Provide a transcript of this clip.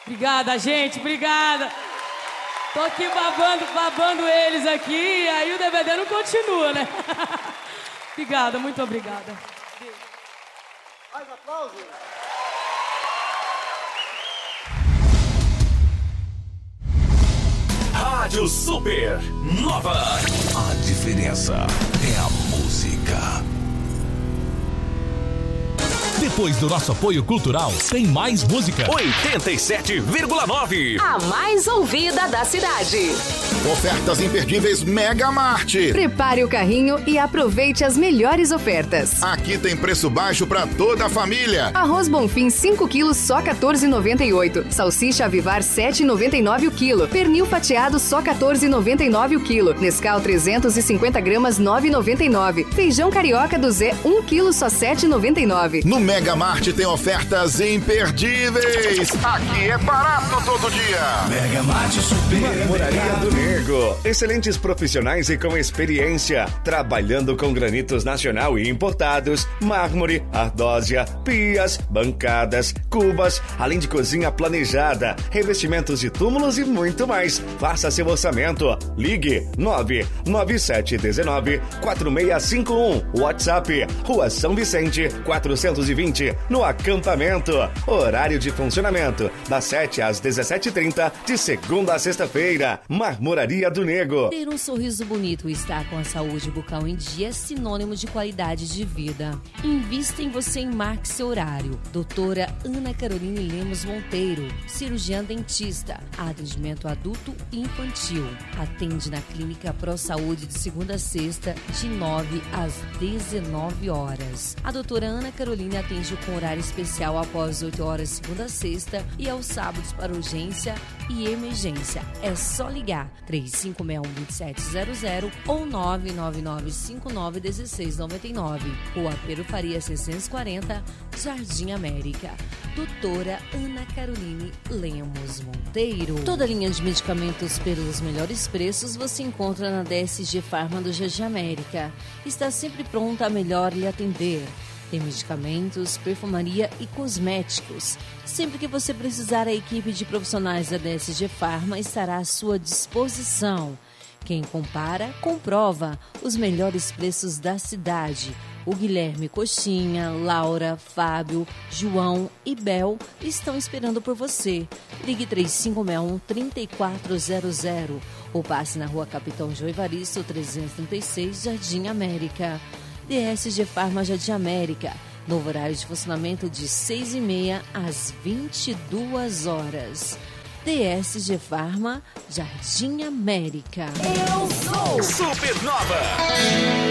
Obrigada, gente, obrigada. Tô aqui babando eles aqui, aí o DVD não continua, né? Obrigada, muito obrigada. Mais aplausos. Rádio Super Nova. A diferença é a música. Depois do nosso apoio cultural, tem mais música. 87,9. A mais ouvida da cidade. Ofertas imperdíveis Mega Mart. Prepare o carrinho e aproveite as melhores ofertas. Aqui tem preço baixo para toda a família. Arroz Bonfim 5 quilos só R$ 14,98. Salsicha Avivar 7,99 o quilo. Pernil fatiado só R$ 14,99 o quilo. Nescau 350 gramas 9,99. Feijão carioca do Zé 1 quilo só R$ 7,99. No Mega Mart tem ofertas imperdíveis. Aqui é barato todo dia. Mega Mart Super. Marmoraria do Nego. Excelentes profissionais e com experiência. Trabalhando com granitos nacional e importados, mármore, ardósia, pias, bancadas, cubas, além de cozinha planejada, revestimentos de túmulos e muito mais. Faça seu orçamento. Ligue 99719-4651. WhatsApp, Rua São Vicente, 420, no acampamento. Horário de funcionamento, das 7 às 17h30, de segunda a sexta-feira. Marmoraria do Nego. Ter um sorriso bonito e estar com a saúde bucal em dia é sinônimo de qualidade de vida. Invista em você e marque seu horário. Doutora Ana Caroline Lemos Monteiro, cirurgiã dentista, atendimento adulto e infantil. Atende na Clínica Pro Saúde de segunda a sexta, de 9 às 19 horas. A doutora Ana Caroline atende com horário especial após 8 horas segunda a sexta e aos sábados para urgência e emergência. É só ligar 3561-2700 ou 999591699. Rua Pero Faria 640, Jardim América. Doutora Ana Caroline Lemos Monteiro. Toda linha de medicamentos pelos melhores preços você encontra na DSG Farma do Jardim América. Está sempre pronta a melhor lhe atender. Tem medicamentos, perfumaria e cosméticos. Sempre que você precisar, a equipe de profissionais da DSG Farma estará à sua disposição. Quem compara, comprova os melhores preços da cidade. O Guilherme Coxinha, Laura, Fábio, João e Bel estão esperando por você. Ligue 3561-3400 ou passe na Rua Capitão João Evaristo, 336, Jardim América. DSG Farma Jardim América. Novo horário de funcionamento de 6h30 às 22 horas. DSG Farma Jardim América. Eu sou Supernova.